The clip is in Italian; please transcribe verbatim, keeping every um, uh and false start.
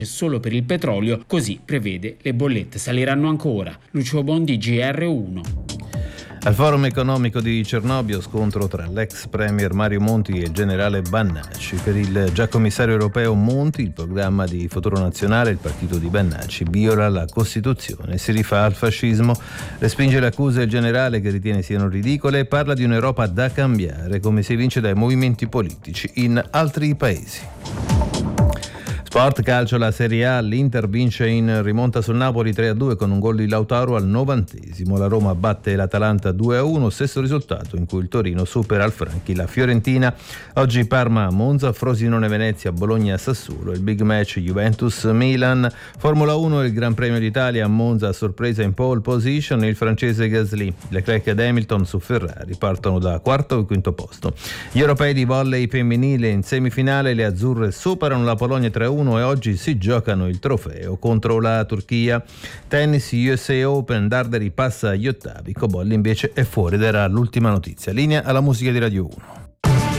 solo per il petrolio, così prevede le bollette saliranno ancora. Lucio Bondi, G R uno. Al forum economico di Cernobbio, scontro tra l'ex premier Mario Monti e il generale Bannacci. Per il già commissario europeo Monti, il programma di Futuro Nazionale, il partito di Bannacci, viola la Costituzione, si rifà al fascismo, respinge le accuse del generale che ritiene siano ridicole e parla di un'Europa da cambiare, come si evince dai movimenti politici in altri paesi. Sport calcio, la Serie A, l'Inter vince in rimonta sul Napoli tre a due con un gol di Lautaro al novantesimo. La Roma batte l'Atalanta due a uno, stesso risultato in cui il Torino supera al Franchi la Fiorentina. Oggi Parma Monza, Frosinone Venezia, Bologna Sassuolo, il big match Juventus Milan. Formula uno, il Gran Premio d'Italia a Monza a sorpresa in pole position il francese Gasly. Leclerc ed Hamilton su Ferrari partono da quarto e quinto posto. Gli europei di volley femminile in semifinale, le azzurre superano la Polonia tre a uno e oggi si giocano il trofeo contro la Turchia. Tennis U S A Open, Darderi passa agli ottavi, Cobolli invece è fuori ed era l'ultima notizia. Linea alla musica di Radio uno.